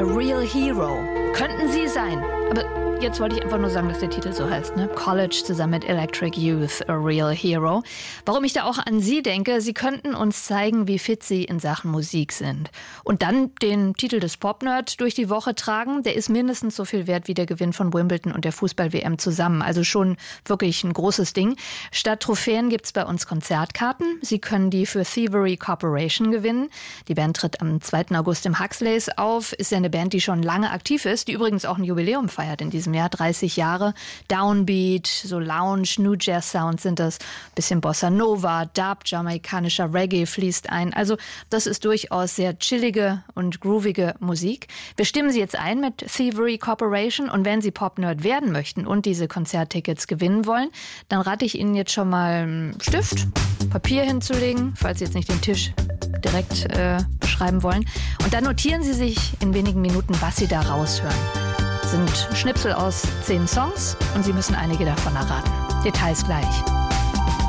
Real Hero. Könnten Sie sein. Aber jetzt wollte ich einfach nur sagen, dass der Titel so heißt, ne? College zusammen mit Electric Youth, A Real Hero. Warum ich da auch an Sie denke, Sie könnten uns zeigen, wie fit Sie in Sachen Musik sind. Und dann den Titel des Pop-Nerd durch die Woche tragen, der ist mindestens so viel wert wie der Gewinn von Wimbledon und der Fußball-WM zusammen. Also schon wirklich ein großes Ding. Statt Trophäen gibt's bei uns Konzertkarten. Sie können die für Thievery Corporation gewinnen. Die Band tritt am 2. August im Huxleys auf. Ist ja eine Band, die schon lange aktiv ist, die übrigens auch ein Jubiläum feiert in diesem Jahr, 30 Jahre. Downbeat, so Lounge, New Jazz Sound sind das, bisschen Bossa Nova, Dub, jamaikanischer Reggae fließt ein. Also das ist durchaus sehr chillige und groovige Musik. Wir stimmen Sie jetzt ein mit Thievery Corporation und wenn Sie Pop-Nerd werden möchten und diese Konzerttickets gewinnen wollen, dann rate ich Ihnen jetzt schon mal einen Stift, Papier hinzulegen, falls Sie jetzt nicht den Tisch direkt beschreiben wollen. Und dann notieren Sie sich in wenigen Minuten, was Sie da raushören. Sind Schnipsel aus 10 Songs und Sie müssen einige davon erraten. Details gleich.